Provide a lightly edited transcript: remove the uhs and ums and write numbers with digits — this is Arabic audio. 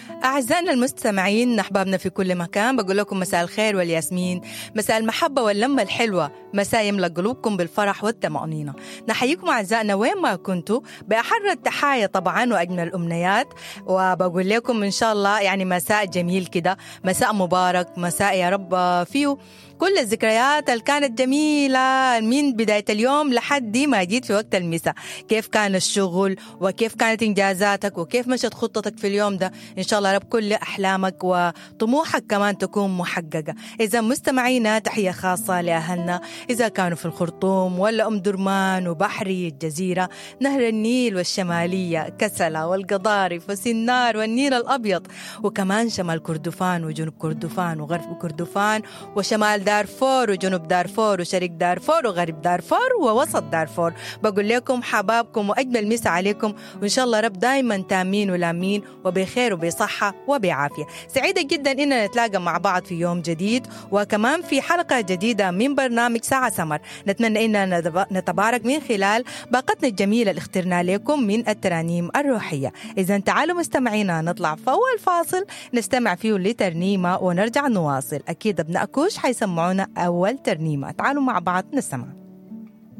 أعزائنا المستمعين أحبابنا في كل مكان، بقول لكم مساء الخير والياسمين، مساء المحبة واللمة الحلوة، مساء يملأ قلوبكم بالفرح والطمأنينة. نحييكم أعزائنا وين ما كنتوا بأحر التحايا طبعا وأجمل الأمنيات، وبقول لكم إن شاء الله يعني مساء جميل كده، مساء مبارك، مساء يا رب فيه كل الذكريات اللي كانت جميلة من بداية اليوم لحد ما جيت في وقت المساء. كيف كان الشغل وكيف كانت إنجازاتك وكيف مشت خطتك في اليوم ده، إن شاء الله رب كل أحلامك وطموحك كمان تكون محققة. إذا مستمعينا تحية خاصة لأهلنا إذا كانوا في الخرطوم ولا أم درمان وبحري الجزيرة، نهر النيل والشمالية، كسلة والقضارف وسنار والنيل الأبيض، وكمان شمال كردفان وجنوب كردفان وغرب كردفان وشمال دارفور وجنوب دارفور وشرق دارفور وغرب دارفور ووسط دارفور. بقول لكم حبابكم وأجمل مسا عليكم، وإن شاء الله رب دايما تامين ولامين وبخير وبصحة وبعافية. سعيدة جدا إننا نتلاقى مع بعض في يوم جديد وكمان في حلقة جديدة من برنامج ساعة سمر. نتمنى إننا نتبارك من خلال باقتنا الجميلة اللي اخترنا لكم من الترانيم الروحية. إذا تعالوا مستمعينا نطلع في أول فاصل نستمع فيه لترنيمة ونرجع نواصل. أكيد ابن أكوش حيسمعونا أول ترنيمة، تعالوا مع بعض نسمع.